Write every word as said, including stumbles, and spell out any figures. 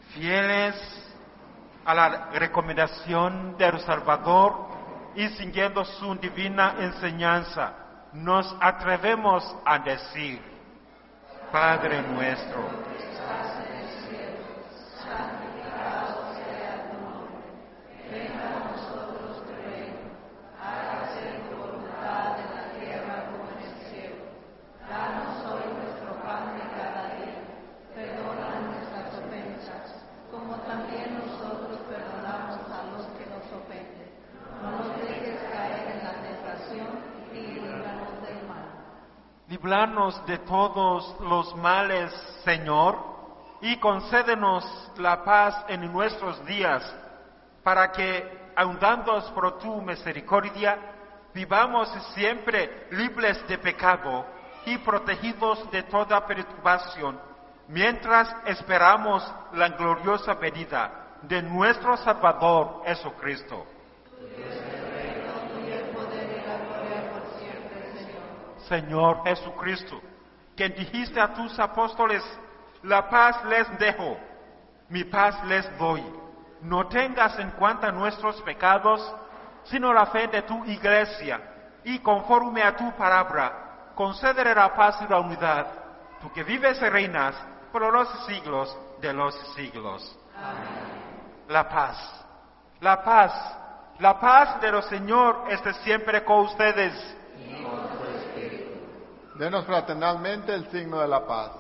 Fieles a la recomendación del Salvador y siguiendo su divina enseñanza, nos atrevemos a decir: Padre nuestro, que estás en el cielo, santificado sea tu nombre. Venga a nosotros tu reino. Hágase tu voluntad en la tierra como en el cielo. Danos hoy nuestro pan de cada día. Perdona nuestras ofensas, como también nosotros perdonamos a los que nos ofenden. No nos dejes caer en la tentación y líbranos del mal. líbranos de todos los males, Señor, y concédenos la paz en nuestros días, para que, ahondándonos por tu misericordia, vivamos siempre libres de pecado y protegidos de toda perturbación, mientras esperamos la gloriosa venida de nuestro Salvador Jesucristo. Señor Jesucristo, que dijiste a tus apóstoles: la paz les dejo, mi paz les doy. No tengas en cuenta nuestros pecados, sino la fe de tu iglesia, y conforme a tu palabra, concédele la paz y la unidad, tú que vives y reinas por los siglos de los siglos. Amén. La paz, la paz, la paz de los Señor esté siempre con ustedes. Y con tu espíritu. Denos fraternalmente el signo de la paz.